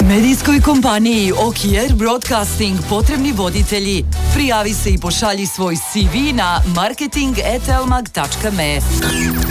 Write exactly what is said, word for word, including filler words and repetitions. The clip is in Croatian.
Medijskoj kompaniji Okier Broadcasting potrebni voditelji. Prijavi se i pošalji svoj C V na marketing at elmag tačka me.